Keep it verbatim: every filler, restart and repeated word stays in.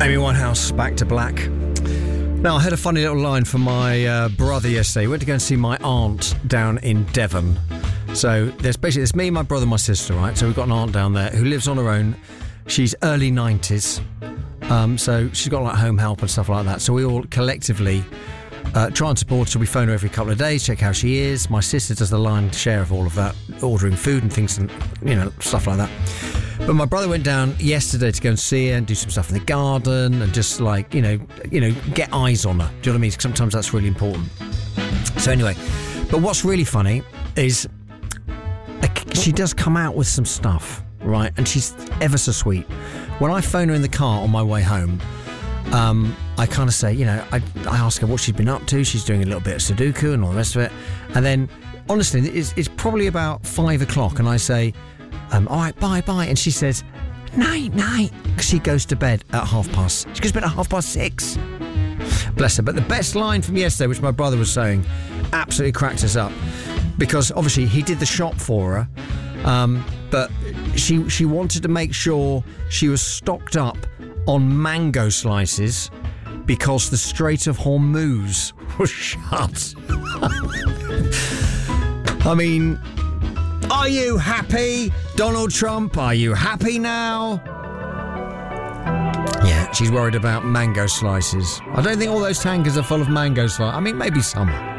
Amy Winehouse, Back to Black. Now, I had a funny little line from my uh, brother yesterday. We went to go and see my aunt down in Devon. So there's basically there's me, my brother, and my sister, right? So we've got an aunt down there who lives on her own. She's early nineties. Um, so she's got like home help and stuff like that. So we all collectively uh, try and support her. We phone her every couple of days, check how she is. My sister does the lion's share of all of that, ordering food and things and, you know, stuff like that. But my brother went down yesterday to go and see her and do some stuff in the garden and just like, you know, you know, get eyes on her. Do you know what I mean? Sometimes that's really important. So anyway, but what's really funny is she does come out with some stuff, right? And she's ever so sweet. When I phone her in the car on my way home, um, I kind of say, you know, I, I ask her what she's been up to. She's doing a little bit of Sudoku and all the rest of it. And then, honestly, it's, it's probably about five o'clock and I say, Um, all right, bye, bye. And she says, night, night. Because she goes to bed at half past. She goes to bed at half past six. Bless her. But the best line from yesterday, which my brother was saying, absolutely cracked us up. Because obviously he did the shop for her. Um, but she she wanted to make sure she was stocked up on mango slices because the Strait of Hormuz was shut. I mean... Are you happy, Donald Trump? Are you happy now? Yeah, she's worried about mango slices. I don't think all those tankers are full of mango slices. I mean, maybe some.